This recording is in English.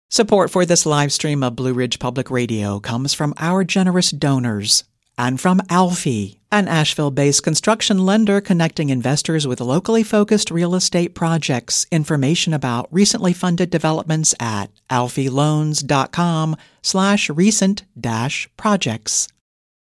Support for this live stream of Blue Ridge Public Radio comes from our generous donors and from Alfie, an Asheville-based construction lender connecting investors with locally focused real estate projects. Information about recently funded developments at alfieloans.com/recent-projects.